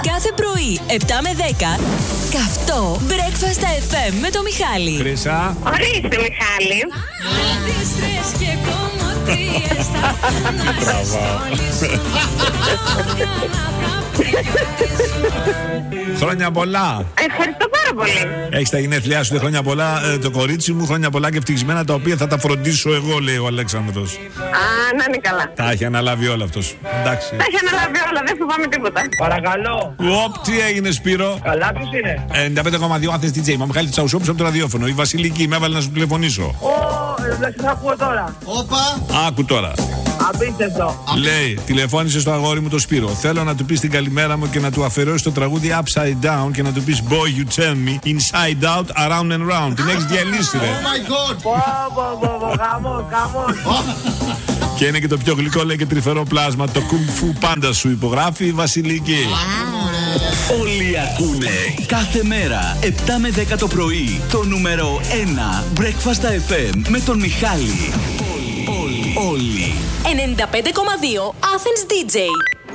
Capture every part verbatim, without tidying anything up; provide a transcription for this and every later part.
Κάθε πρωί, επτά με δέκα, καυτό Breakfast εφ εμ με το Μιχάλη. Χρύσα. Ορίστε, Μιχάλη. Χρόνια πολλά. Ευχαριστώ πάρα πολύ. Έχεις τα γενέθλιά σου, χρόνια πολλά. Ε, το κορίτσι μου, χρόνια πολλά και ευτυχισμένα, τα οποία θα τα φροντίσω εγώ, λέει ο Αλέξανδρος. Α, να είναι καλά. Τα έχει αναλάβει όλα αυτός. Εντάξει. Τα έχει αναλάβει όλα, δεν φοβάμαι τίποτα. Παρακαλώ. Οπ, τι έγινε, Σπύρο. Καλά, ποιος είναι? ενενήντα πέντε κόμμα δύο Athens ντι τζέι. Μα Μιχάλη Τσαουσόπουλος από το ραδιόφωνο. Η Βασιλική με έβαλε να σου τηλεφωνήσω. Ω, δεν σας ακούω τώρα. Όπα. Άκου τώρα. Απίστευτο. Λέει, τηλεφώνησε στο αγόρι μου το Σπύρο. Θέλω να του πεις την καλημέρα μου και να του αφαιρώσει το τραγούδι Upside Down και να του πεις Boy, you tell me inside out, around and round. Την έχεις διαλύσει, ρε. Oh my god. Πω, πω, πω, πω, γαμός, γαμός. Και είναι και το πιο γλυκό, λέει, και τρυφερό πλάσμα. Το Kung Fu πάντα σου υπογράφει η Βασιλική. Όλοι ακούνε κάθε μέρα επτά με δέκα το πρωί το νούμερο ένα Breakfast εφ εμ με τον Μιχάλη. Όλοι, όλοι. ενενήντα πέντε κόμμα δύο Athens ντι τζέι.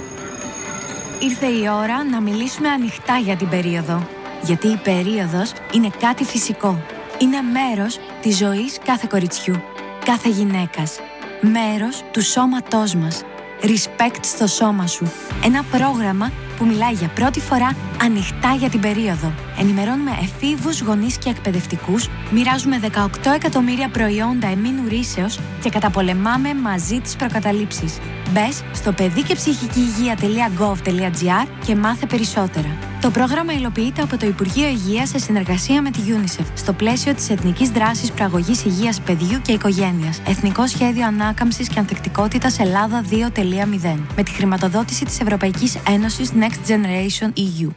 Ήρθε η ώρα να μιλήσουμε ανοιχτά για την περίοδο. Γιατί η περίοδος είναι κάτι φυσικό. Είναι μέρος της ζωής κάθε κοριτσιού, κάθε γυναίκας. Μέρος του σώματός μας. Respect στο σώμα σου. Ένα πρόγραμμα που μιλάει για πρώτη φορά ανοιχτά για την περίοδο. Ενημερώνουμε εφήβους, γονείς και εκπαιδευτικούς, μοιράζουμε δεκαοκτώ εκατομμύρια προϊόντα εμήνου ρήσεως και καταπολεμάμε μαζί τις προκαταλήψεις. Μπες στο παιδί και ψυχική υγεία τελεία γκοβ τελεία τζι άρ και μάθε περισσότερα. Το πρόγραμμα υλοποιείται από το Υπουργείο Υγείας σε συνεργασία με τη UNICEF στο πλαίσιο της Εθνικής Δράσης Προαγωγής Υγείας Παιδιού και Οικογένειας. Εθνικό Σχέδιο Ανάκαμψης και Ανθεκτικότητας Ελλάδα δύο τελεία μηδέν. Με τη χρηματοδότηση της Ευρωπαϊκής Ένωσης Next Generation ι γιου.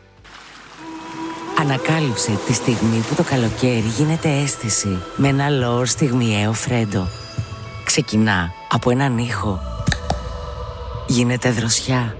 Ανακάλυψε τη στιγμή που το καλοκαίρι γίνεται αίσθηση με ένα λόρ στιγμιαίο φρέντο. Ξεκινά από έναν ήχο. Γίνεται δροσιά.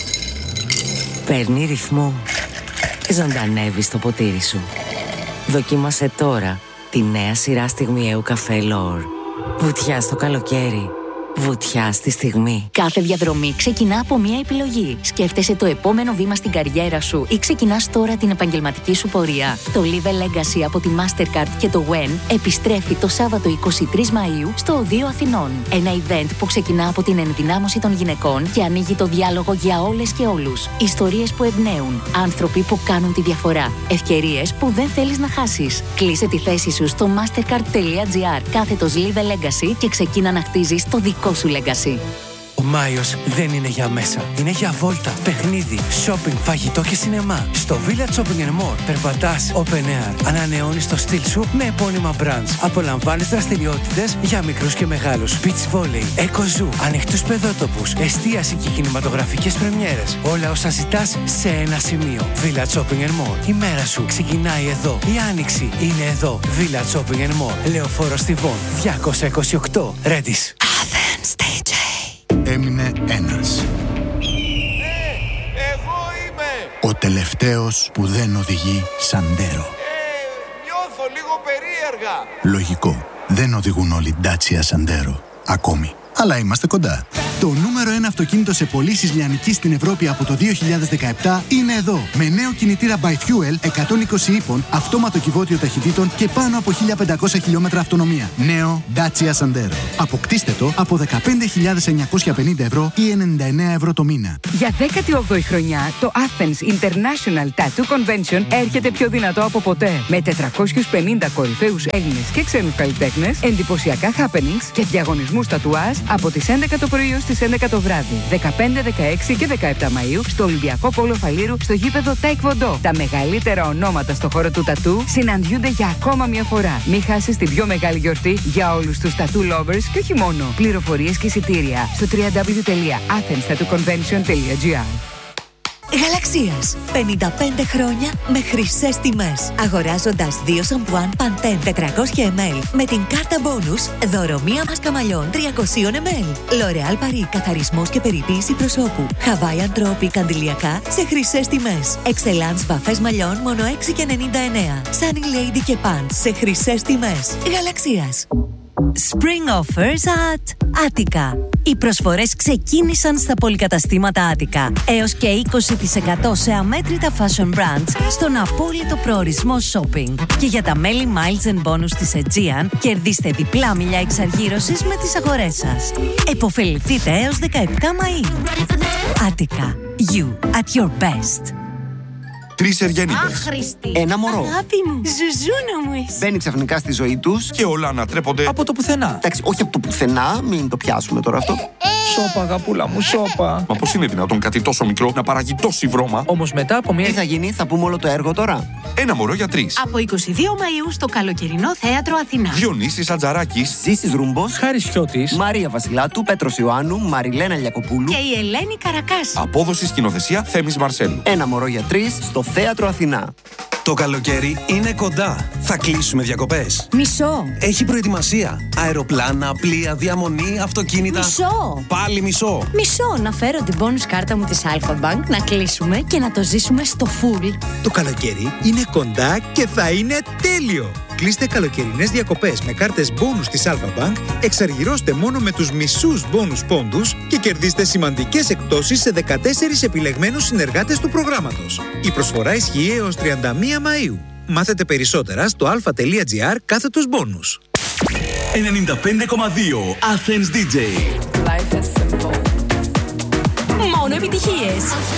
Παίρνει ρυθμό και ζωντανεύει στο ποτήρι σου. Δοκίμασε τώρα τη νέα σειρά στιγμιαίου καφέ Λόρ. Βουτιά στο καλοκαίρι. Βουτιά στη στιγμή. Κάθε διαδρομή ξεκινά από μία επιλογή. Σκέφτεσαι το επόμενο βήμα στην καριέρα σου ή ξεκινάς τώρα την επαγγελματική σου πορεία. Το Live a Legacy από τη Mastercard και το γουέν επιστρέφει το Σάββατο είκοσι τρεις Μαΐου στο Οδείο Αθηνών. Ένα event που ξεκινά από την ενδυνάμωση των γυναικών και ανοίγει το διάλογο για όλες και όλους. Ιστορίες που εμπνέουν. Άνθρωποι που κάνουν τη διαφορά. Ευκαιρίες που δεν θέλεις να χάσεις. Κλείσε τη θέση σου στο mastercard τελεία τζι άρ κάθετος Live a Legacy και ξεκίνα να χτίζεις το δικό σου legacy. Ο Μάιος δεν είναι για μέσα. Είναι για βόλτα, παιχνίδι, shopping, φαγητό και σινεμά. Στο Village Shopping and More περπατάς open air. Ανανεώνεις το στυλ σου με επώνυμα brands. Απολαμβάνεις δραστηριότητες για μικρούς και μεγάλους. Beach volley, eco zoo, ανοιχτούς παιδότοπους, εστίαση και κινηματογραφικές πρεμιέρες. Όλα όσα ζητάς σε ένα σημείο. Village Shopping and More. Η μέρα σου ξεκινάει εδώ. Η άνοιξη είναι εδώ. Village Shopping and More. Λεωφόρο Στιβών διακόσια είκοσι οκτώ. Redis. Athens ντι τζέι. Έμεινε ένας. Ε, εγώ είμαι. Ο τελευταίος που δεν οδηγεί Σαντέρο. Ε, νιώθω λίγο περίεργα. Λογικό. Δεν οδηγούν όλοι Dacia Sandero. Ακόμη. Αλλά είμαστε κοντά. Το νούμερο ένα αυτοκίνητο σε πωλήσεις λιανικής στην Ευρώπη από το δύο χιλιάδες δεκαεπτά είναι εδώ. Με νέο κινητήρα Bi-Fuel εκατόν είκοσι ύπων, αυτόματο κυβότιο ταχυτήτων και πάνω από χίλια πεντακόσια χιλιόμετρα αυτονομία. Νέο Dacia Sandero. Αποκτήστε το από δεκαπέντε χιλιάδες εννιακόσια πενήντα ευρώ ή ενενήντα εννέα ευρώ το μήνα. Για δέκατη όγδοη χρονιά, το Athens International Tattoo Convention έρχεται πιο δυνατό από ποτέ. Με τετρακόσιους πενήντα κορυφαίους Έλληνες και ξένους καλλιτέχνες, εντυπωσιακά happenings και διαγωνισμούς τατουάζ από τις έντεκα το πρωί στις έντεκα το βράδυ. δεκαπέντε, δεκαέξι και δεκαεπτά Μαΐου στο Ολυμπιακό Πόλο Φαλήρου στο γήπεδο Taekwondo. Τα μεγαλύτερα ονόματα στο χώρο του τατού συναντιούνται για ακόμα μια φορά. Μην χάσεις την πιο μεγάλη γιορτή για όλους τους tattoo lovers και όχι μόνο. Πληροφορίες και εισιτήρια στο double-u double-u double-u τελεία athens tattoo convention τελεία τζι άρ. Γαλαξίας. πενήντα πέντε χρόνια με χρυσές τιμές. Αγοράζοντας δύο σαμπουάν Pantene τετρακόσια μιλιλίτρα με την κάρτα bonus, δώρο μία μάσκα μαλλιών τριακόσια μιλιλίτρα. L'Oréal Paris, καθαρισμός και περιποίηση προσώπου. Hawaiian Tropic αντιλιακά σε χρυσές τιμές. Excellence βαφές μαλλιών μόνο έξι και ενενήντα εννέα. Sunny Lady και Pants σε χρυσές τιμές. Γαλαξίας. Spring offers at Attica. Οι προσφορές ξεκίνησαν στα πολυκαταστήματα Attica. Έως και είκοσι τοις εκατό σε αμέτρητα fashion brands στον απόλυτο προορισμό shopping. Και για τα μέλη Miles and Bonus της Aegean, κερδίστε διπλά μιλιά εξαργύρωσης με τις αγορές σας. Εποφεληθείτε έως δεκαεπτά Μαΐου. Attica. You at your best. Τρεις Εργένιδες. Άχρηστη. Ένα μωρό. Αγάπη μου, ζουζούνα μου εσύ. Μπαίνει ξαφνικά στη ζωή τους και όλα ανατρέπονται από το πουθενά. Εντάξει, όχι από το πουθενά, μην το πιάσουμε τώρα αυτό. Σώπα, αγαπούλα μου, σώπα. Μα πώς είναι δυνατόν κάτι τόσο μικρό να παράγει τόση βρώμα? Όμως μετά από μια. Τι θα γίνει, θα πούμε όλο το έργο τώρα. Ένα μωρό για τρεις. Από είκοσι δύο Μαΐου στο καλοκαιρινό θέατρο Αθηνά. Διονύσης Ατζαράκης, Ζήσης Ρούμπος, Χάρης Χιώτης, Μαρία Βασιλάτου, Πέτρος Ιωάννου, Μαριλένα Λιακοπούλου και η Ελένη Καρακάση. Απόδοση σκηνοθεσία Θέμης Μαρσέλου. Ένα μωρό για τρεις στο θέατρο Αθηνά. Το καλοκαίρι είναι κοντά. Θα κλείσουμε διακοπές. Μισό. Έχει προετοιμασία. Αεροπλάνα, πλοία, διαμονή, αυτοκίνητα. Μισό. Πάλι μισό. Μισό. Να φέρω την bonus κάρτα μου της Alpha Bank, να κλείσουμε και να το ζήσουμε στο full. Το καλοκαίρι είναι κοντά και θα είναι τέλειο. Κλείστε καλοκαιρινές διακοπές με κάρτες bonus της Alpha Bank, εξαργυρώστε μόνο με τους μισούς bonus πόντους και κερδίστε σημαντικές εκπτώσεις σε δεκατέσσερις επιλεγμένους συνεργάτες του προγράμματος. Η προσφορά ισχύει έως τριάντα μία Μαΐου. Μάθετε περισσότερα στο alpha.gr κάθετος bonus. ενενήντα πέντε κόμμα δύο Athens ντι τζέι. Μόνο επιτυχίες.